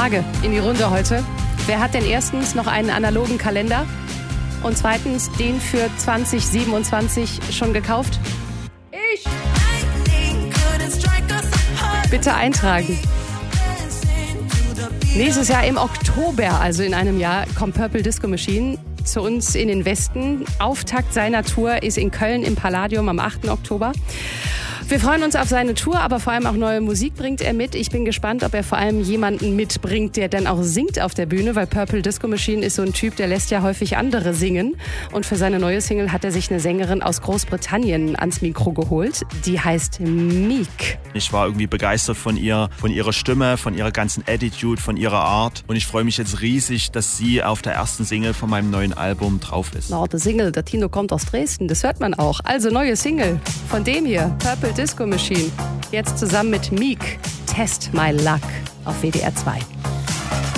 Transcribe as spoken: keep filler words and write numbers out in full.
Frage in die Runde heute. Wer hat denn erstens noch einen analogen Kalender und zweitens den für zwanzig siebenundzwanzig schon gekauft? Ich! Bitte eintragen. Nächstes Jahr im Oktober, also in einem Jahr, kommt Purple Disco Machine zu uns in den Westen. Auftakt seiner Tour ist in Köln im Palladium am achten Oktober. Wir freuen uns auf seine Tour, aber vor allem auch neue Musik bringt er mit. Ich bin gespannt, ob er vor allem jemanden mitbringt, der dann auch singt auf der Bühne, weil Purple Disco Machine ist so ein Typ, der lässt ja häufig andere singen. Und für seine neue Single hat er sich eine Sängerin aus Großbritannien ans Mikro geholt. Die heißt Meek. Ich war irgendwie begeistert von ihr, von ihrer Stimme, von ihrer ganzen Attitude, von ihrer Art. Und ich freue mich jetzt riesig, dass sie auf der ersten Single von meinem neuen Album drauf ist. Na, der Single, der Tino kommt aus Dresden, das hört man auch. Also neue Single von dem hier, Purple Disco Machine. Jetzt zusammen mit Meek, Test My Luck auf W D R zwei.